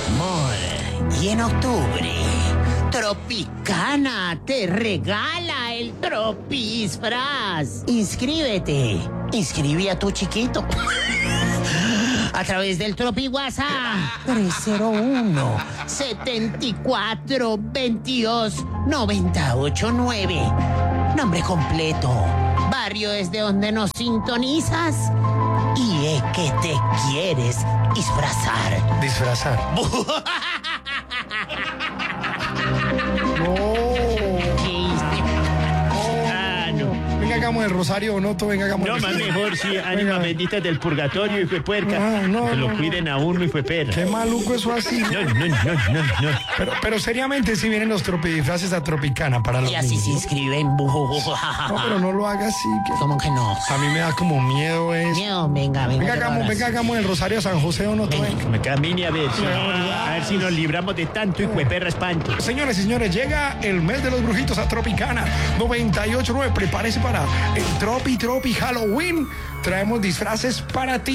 amor. Y en octubre, Tropicana te regala el Tropisfraz. Inscríbete. Inscribe a tu chiquito. A través del Tropi WhatsApp 301-7422-989. Nombre completo, barrio desde donde nos sintonizas y es que te quieres disfrazar. Disfrazar. Venga, hagamos el rosario, no, venga, hagamos. No, más mejor, sí, ánima bendita del purgatorio, y fue puerca. No, que lo cuiden a uno, y fue perra. Qué maluco eso así. No. Pero seriamente, si vienen los tropidisfraces a Tropicana para los Y así niños. se inscriben. No, pero no lo haga así. ¿Cómo que no? A mí me da como miedo eso. Miedo, venga. Venga, hagamos el rosario a San José, o no, venga. Me camine a ver si nos libramos de tanto y fue perra espanto. Señores y señores, llega el mes de los brujitos a Tropicana 98.9. Prepárese para el Tropi Halloween. Traemos disfraces para ti.